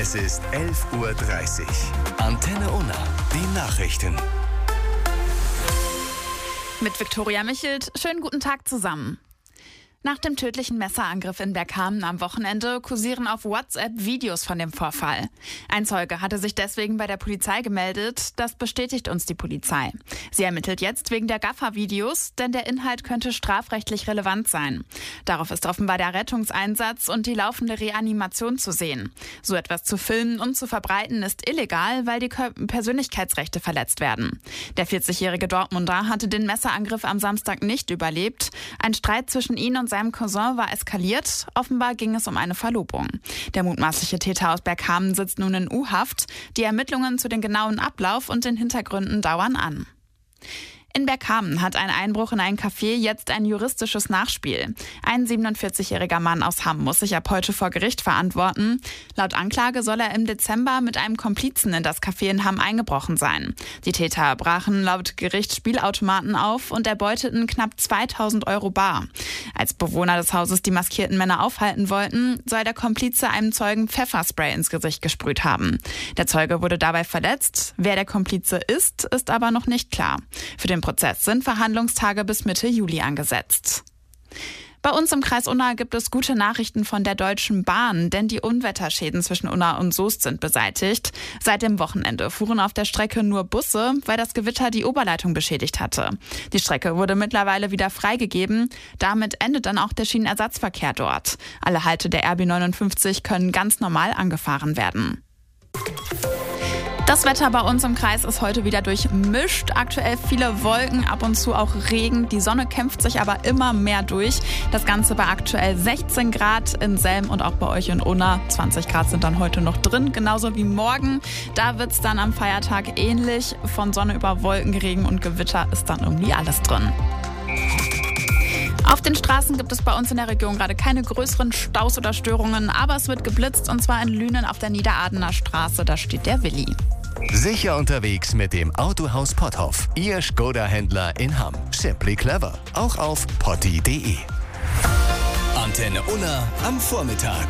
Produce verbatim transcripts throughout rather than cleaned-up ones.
Es ist elf Uhr dreißig. Antenne Unna, die Nachrichten. Mit Viktoria Michelt. Schönen guten Tag zusammen. Nach dem tödlichen Messerangriff in Bergkamen am Wochenende kursieren auf WhatsApp Videos von dem Vorfall. Ein Zeuge hatte sich deswegen bei der Polizei gemeldet. Das bestätigt uns die Polizei. Sie ermittelt jetzt wegen der Gaffer-Videos, denn der Inhalt könnte strafrechtlich relevant sein. Darauf ist offenbar der Rettungseinsatz und die laufende Reanimation zu sehen. So etwas zu filmen und zu verbreiten ist illegal, weil die Persönlichkeitsrechte verletzt werden. Der vierzigjährige Dortmunder hatte den Messerangriff am Samstag nicht überlebt. Ein Streit zwischen ihm und seinem Cousin war eskaliert. Offenbar ging es um eine Verlobung. Der mutmaßliche Täter aus Bergkamen sitzt nun in U-Haft. Die Ermittlungen zu den genauen Ablauf und den Hintergründen dauern an. In Bergkamen hat ein Einbruch in ein Café jetzt ein juristisches Nachspiel. Ein siebenundvierzigjähriger Mann aus Hamm muss sich ab heute vor Gericht verantworten. Laut Anklage soll er im Dezember mit einem Komplizen in das Café in Hamm eingebrochen sein. Die Täter brachen laut Gericht Spielautomaten auf und erbeuteten knapp zweitausend Euro bar. Als Bewohner des Hauses die maskierten Männer aufhalten wollten, soll der Komplize einem Zeugen Pfefferspray ins Gesicht gesprüht haben. Der Zeuge wurde dabei verletzt. Wer der Komplize ist, ist aber noch nicht klar. Für den Prozess sind Verhandlungstage bis Mitte Juli angesetzt. Bei uns im Kreis Unna gibt es gute Nachrichten von der Deutschen Bahn, denn die Unwetterschäden zwischen Unna und Soest sind beseitigt. Seit dem Wochenende fuhren auf der Strecke nur Busse, weil das Gewitter die Oberleitung beschädigt hatte. Die Strecke wurde mittlerweile wieder freigegeben. Damit endet dann auch der Schienenersatzverkehr dort. Alle Halte der R B neunundfünfzig können ganz normal angefahren werden. Das Wetter bei uns im Kreis ist heute wieder durchmischt. Aktuell viele Wolken, ab und zu auch Regen. Die Sonne kämpft sich aber immer mehr durch. Das Ganze bei aktuell sechzehn Grad in Selm und auch bei euch in Unna. zwanzig Grad sind dann heute noch drin, genauso wie morgen. Da wird es dann am Feiertag ähnlich. Von Sonne über Wolken, Regen und Gewitter ist dann irgendwie alles drin. Auf den Straßen gibt es bei uns in der Region gerade keine größeren Staus oder Störungen, aber es wird geblitzt und zwar in Lünen auf der Niederadener Straße, da steht der Willi. Sicher unterwegs mit dem Autohaus Potthoff. Ihr Skoda-Händler in Hamm. Simply clever. Auch auf potti punkt de. Antenne Unna am Vormittag.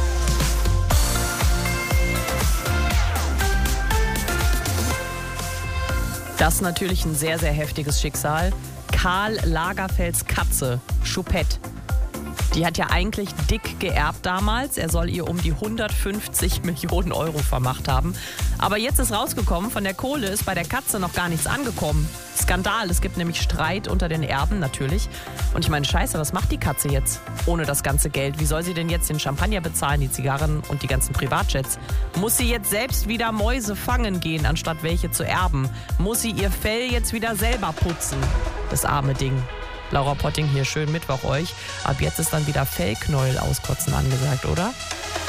Das ist natürlich ein sehr, sehr heftiges Schicksal. Karl Lagerfelds Katze, Choupette. Die hat ja eigentlich dick geerbt damals. Er soll ihr um die hundertfünfzig Millionen Euro vermacht haben. Aber jetzt ist rausgekommen, von der Kohle ist bei der Katze noch gar nichts angekommen. Skandal, es gibt nämlich Streit unter den Erben natürlich. Und ich meine, scheiße, was macht die Katze jetzt ohne das ganze Geld? Wie soll sie denn jetzt den Champagner bezahlen, die Zigarren und die ganzen Privatjets? Muss sie jetzt selbst wieder Mäuse fangen gehen, anstatt welche zu erben? Muss sie ihr Fell jetzt wieder selber putzen? Das arme Ding. Laura Potting hier, schönen Mittwoch euch. Ab jetzt ist dann wieder Fellknäuel auskotzen angesagt, oder?